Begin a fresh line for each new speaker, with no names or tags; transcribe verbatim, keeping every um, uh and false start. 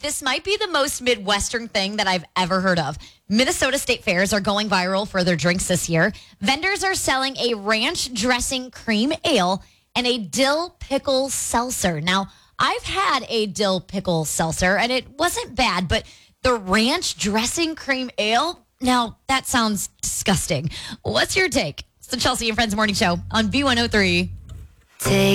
This might be the most Midwestern thing that I've ever heard of. Minnesota State Fairs are going viral for their drinks this year. Vendors are selling a ranch dressing cream ale and a dill pickle seltzer. Now, I've had a dill pickle seltzer, and it wasn't bad, but the ranch dressing cream ale? Now, that sounds disgusting. What's your take? It's the Chelsea and Friends Morning Show on B one oh three.
Take